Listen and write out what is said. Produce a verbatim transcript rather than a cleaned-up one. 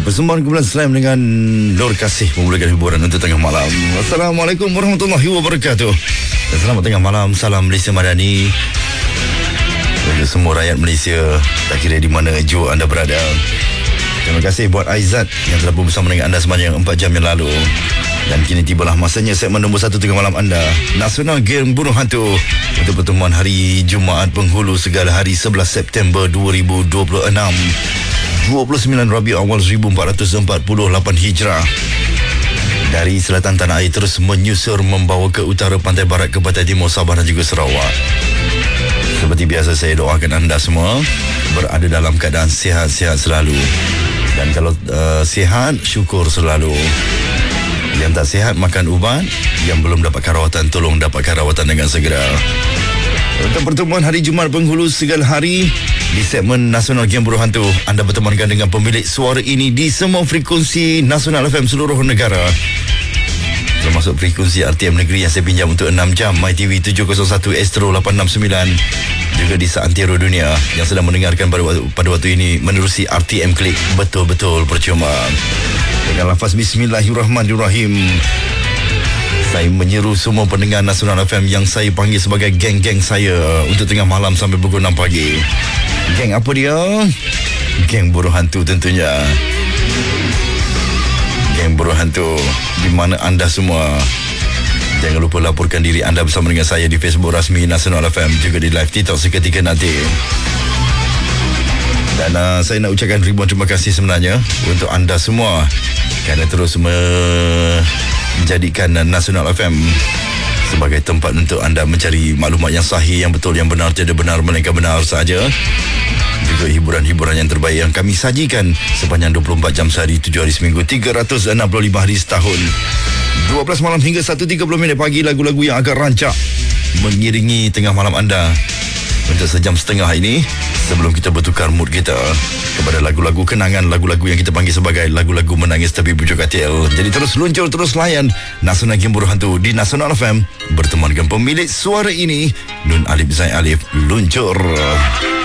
Persembahan kumpulan Slam dengan Nur Kasih memulakan hiburan untuk tengah malam. Assalamualaikum warahmatullahi wabarakatuh. Dan selamat tengah malam. Salam Malaysia Madani bagi semua rakyat Malaysia, tak kira di mana jua anda berada. Terima kasih buat Aizat yang telah bersama dengan anda sepanjang empat jam yang lalu. Dan kini tibalah masanya segmen nombor satu tengah malam anda, Nasional Game Bunuh Hantu, untuk pertemuan hari Jumaat Penghulu segala hari sebelas September dua ribu dua puluh enam, dua puluh sembilan Rabiul Awal seribu empat ratus empat puluh lapan Hijrah. Dari selatan tanah air terus menyusur membawa ke utara pantai barat ke pantai timur Sabah dan juga Sarawak. Seperti biasa, saya doakan anda semua berada dalam keadaan sihat-sihat selalu. Dan kalau uh, sihat, syukur selalu. Yang tak sihat, makan ubat. Yang belum dapatkan rawatan, tolong dapatkan rawatan dengan segera. Untuk pertemuan hari Jumaat Penghulu segala hari di segmen Nasional Game Bunuh Hantu, anda bertemankan dengan pemilik suara ini di semua frekuensi Nasional F M seluruh negara, termasuk frekuensi R T M Negeri yang saya pinjam untuk enam jam, My T V tujuh kosong satu, Astro lapan enam sembilan, juga di seantero dunia yang sedang mendengarkan pada waktu, pada waktu ini menerusi R T M Klik. Betul-betul percuma. Dengan lafaz Bismillahirrahmanirrahim, saya menyeru semua pendengar Nasional F M yang saya panggil sebagai geng-geng saya untuk tengah malam sampai pukul enam pagi. Geng apa dia? Geng Bunuh Hantu tentunya. Geng Bunuh Hantu, di mana anda semua. Jangan lupa laporkan diri anda bersama dengan saya di Facebook rasmi Nasional F M, juga di live TikTok seketika nanti. Dan uh, saya nak ucapkan ribuan terima kasih sebenarnya untuk anda semua kerana terus menjadikan Nasional F M sebagai tempat untuk anda mencari maklumat yang sahih, yang betul, yang benar, tiada benar melainkan benar saja. Juga hiburan-hiburan yang terbaik yang kami sajikan sepanjang dua puluh empat jam sehari, tujuh hari seminggu, tiga ratus enam puluh lima hari setahun. dua belas malam hingga satu tiga puluh minit pagi, lagu-lagu yang agak rancak mengiringi tengah malam anda untuk sejam setengah ini, sebelum kita bertukar mood kita kepada lagu-lagu kenangan, lagu-lagu yang kita panggil sebagai lagu-lagu menangis tepi bujur katil. Jadi terus luncur, terus layan Nasional Game Bunuh Hantu di Nasional F M, berteman dengan pemilik suara ini, Nun Alif Zain Alif. Luncur.